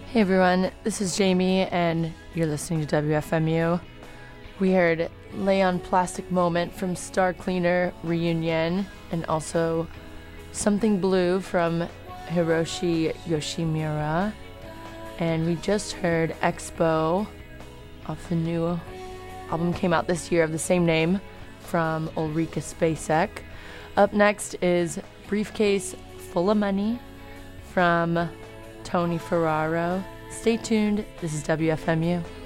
Hey everyone, this is Jamie, and you're listening to WFMU. We heard Lay on Plastic Moment from Star Cleaner Reunion, and also Something Blue from Hiroshi Yoshimura. And we just heard Expo off the new album came out this year of the same name from Ulrika Spacek. Up next is Briefcase Full of Money from Tony Ferraro. Stay tuned. This is WFMU.